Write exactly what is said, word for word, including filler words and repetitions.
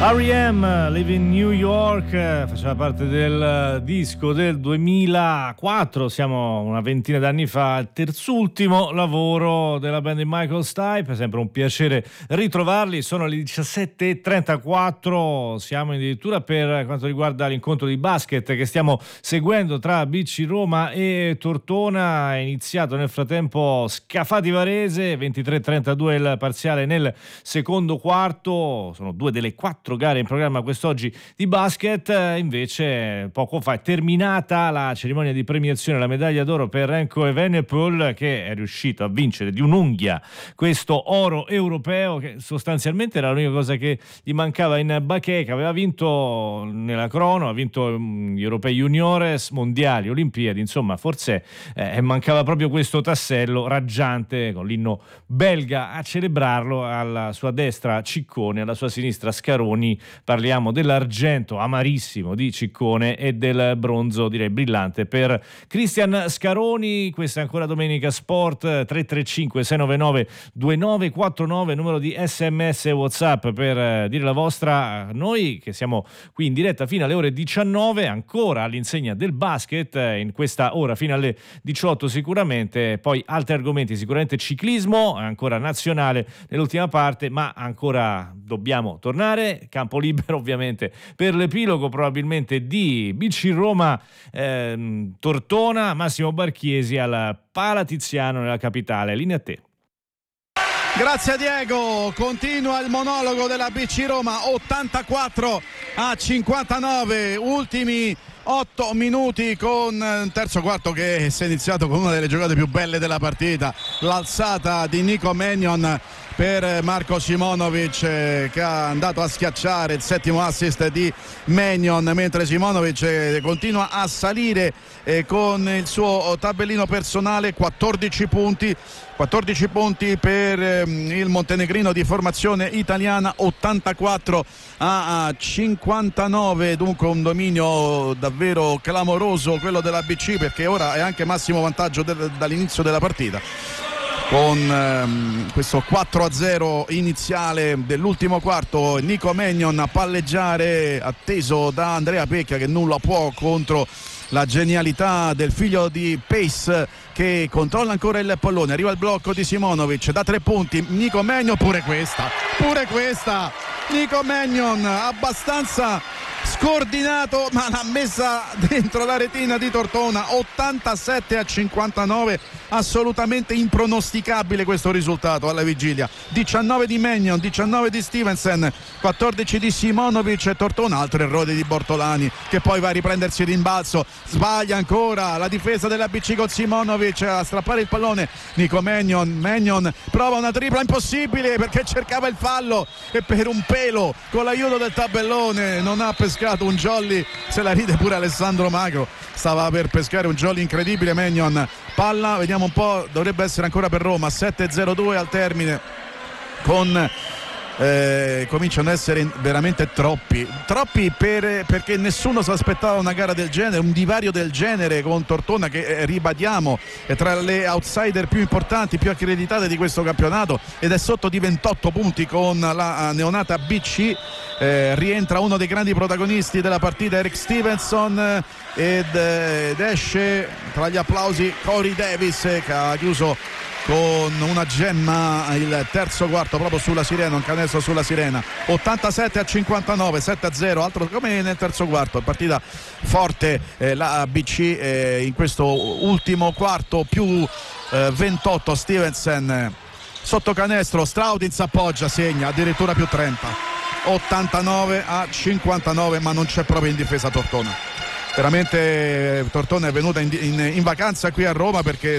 R E M, Live in New York, faceva parte del disco del duemilaquattro, siamo una ventina d'anni fa, il terzultimo lavoro della band di Michael Stipe. È sempre un piacere ritrovarli. Sono le diciassette e trentaquattro, siamo addirittura per quanto riguarda l'incontro di basket che stiamo seguendo tra B C Roma e Tortona. È iniziato nel frattempo Scafati Varese, ventitré a trentadue il parziale nel secondo quarto. Sono due delle quattro gare in programma quest'oggi di basket. Invece poco fa è terminata la cerimonia di premiazione, la medaglia d'oro per Remco Evenepoel, che è riuscito a vincere di un'unghia questo oro europeo, che sostanzialmente era l'unica cosa che gli mancava in bacheca. Aveva vinto nella crono, ha vinto gli europei juniores, mondiali, olimpiadi, insomma forse eh, mancava proprio questo tassello raggiante, con l'inno belga a celebrarlo. Alla sua destra Ciccone, alla sua sinistra Scaroni. Parliamo dell'argento amarissimo di Ciccone e del bronzo, direi brillante, per Cristian Scaroni. Questa è ancora Domenica Sport. Tre tre cinque sei nove nove due nove quattro nove, numero di sms e WhatsApp per dire la vostra. Noi che siamo qui in diretta fino alle ore diciannove, ancora all'insegna del basket in questa ora fino alle diciotto sicuramente, poi altri argomenti, sicuramente ciclismo ancora nazionale nell'ultima parte, ma ancora dobbiamo tornare. Campo libero ovviamente per l'epilogo probabilmente di B C Roma ehm, Tortona. Massimo Barchiesi al Pala Tiziano nella capitale. Linea a te. Grazie Diego, continua il monologo della B C Roma, ottantaquattro a cinquantanove, ultimi otto minuti con un terzo quarto che si è iniziato con una delle giocate più belle della partita, l'alzata di Nico Mannion per Marko Simonovic, che è andato a schiacciare il settimo assist di Mannion, mentre Simonovic continua a salire con il suo tabellino personale, quattordici punti quattordici punti per il montenegrino di formazione italiana, ottantaquattro a cinquantanove, dunque un dominio davvero clamoroso quello della B C, perché ora è anche massimo vantaggio del, dall'inizio della partita, con ehm, questo quattro a zero iniziale dell'ultimo quarto. Nico Mannion a palleggiare, atteso da Andrea Pecchia, che nulla può contro la genialità del figlio di Pace, che controlla ancora il pallone. Arriva il blocco di Simonovic da tre punti. Nico Mannion, pure questa pure questa Nico Mannion abbastanza scordinato, ma l'ha messa dentro la retina di Tortona. Ottantasette a cinquantanove, assolutamente impronosticabile questo risultato alla vigilia. Diciannove di Mannion, diciannove di Stevenson, quattordici di Simonovic e Tortona. Altro errore di Bortolani, che poi va a riprendersi rimbalzo, sbaglia ancora la difesa della B C con Simonovic a strappare il pallone. Nico Mannion, Mannion prova una tripla, impossibile perché cercava il fallo e per un pelo, con l'aiuto del tabellone, non ha pescato un jolly. Se la ride pure Alessandro Magro, stava per pescare un jolly incredibile Mannion. Palla, vediamo un po', dovrebbe essere ancora per Roma. Sette a zero due al termine, con eh, cominciano ad essere veramente troppi troppi per, perché nessuno si aspettava una gara del genere, un divario del genere con Tortona, che eh, ribadiamo è tra le outsider più importanti, più accreditate di questo campionato, ed è sotto di ventotto punti con la neonata B C. Eh, rientra uno dei grandi protagonisti della partita, Eric Stevenson, eh, ed, eh, ed esce tra gli applausi Corey Davis, eh, che ha chiuso con una gemma il terzo quarto proprio sulla sirena, un canestro sulla sirena. Ottantasette a cinquantanove, sette a zero, altro come nel terzo quarto. Partita forte eh, la B C eh, in questo ultimo quarto, più eh, ventotto. Stevenson eh, sotto canestro, Straudins appoggia, segna addirittura più trenta. Ottantanove a cinquantanove, ma non c'è proprio in difesa Tortona. Veramente Tortona è venuta in, in, in vacanza qui a Roma, perché